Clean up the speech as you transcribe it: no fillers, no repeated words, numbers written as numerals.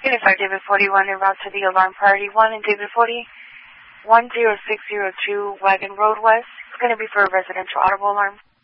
Unified David 41 en route to the alarm priority 1 and David 40, 10602 Wagon Road West. It's going to be for a residential audible alarm.